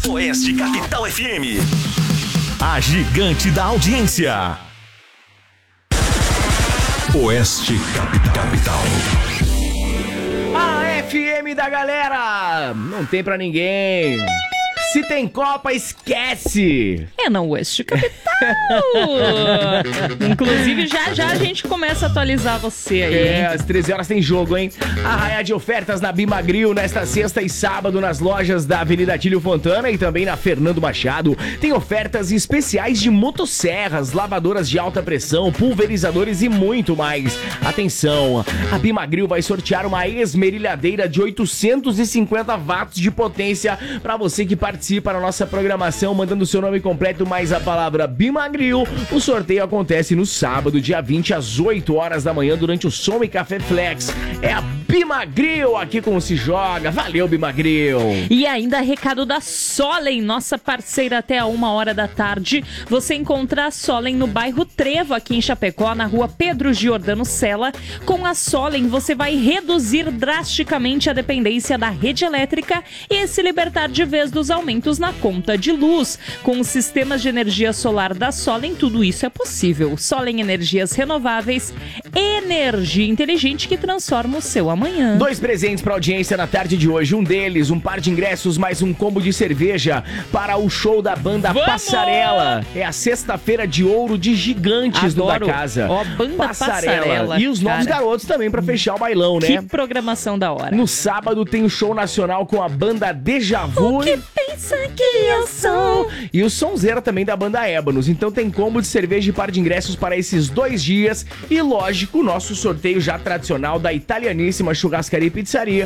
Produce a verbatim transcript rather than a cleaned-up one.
Oeste Capital F M. A gigante da audiência. Oeste Capital. A F M da galera. Não tem pra ninguém. Se tem Copa, esquece! É na Oeste Capital! Inclusive, já já a gente começa a atualizar você aí. É, hein? às treze horas tem jogo, hein? Arraia de ofertas na Bimagril nesta sexta e sábado nas lojas da Avenida Tílio Fontana e também na Fernando Machado. Tem ofertas especiais de motosserras, lavadoras de alta pressão, pulverizadores e muito mais. Atenção, a Bimagril vai sortear uma esmerilhadeira de oitocentos e cinquenta watts de potência para você que participa Participa na nossa programação mandando seu nome completo mais a palavra Bimagril. O sorteio acontece no sábado, dia vinte, às oito horas da manhã, durante o Som e Café Flex. É a Bimagril aqui como se joga. Valeu, Bimagril! E ainda recado da Solen, nossa parceira até a uma hora da tarde. Você encontra a Solen no bairro Trevo, aqui em Chapecó, na rua Pedro Giordano Sela. Com a Solen, você vai reduzir drasticamente a dependência da rede elétrica e se libertar de vez dos aumentos na conta de luz. Com os sistemas de energia solar da Solen, tudo isso é possível. Solen Energias Renováveis, energia inteligente que transforma o seu amanhã. Dois presentes para audiência na tarde de hoje. Um deles, um par de ingressos mais um combo de cerveja para o show da banda Vamos! Passarela. É a sexta-feira de ouro de gigantes do da casa. Ó, banda Passarela. Passarela e os novos cara. garotos também para fechar o bailão, né? Que programação da hora. No sábado tem o show nacional com a banda Deja Vu. O que pensa que eu sou? E o sonzeira também da banda Ébanos. Então tem combo de cerveja e par de ingressos para esses dois dias. E lógico, o nosso sorteio já tradicional da Italianíssima Churrascaria e Pizzaria.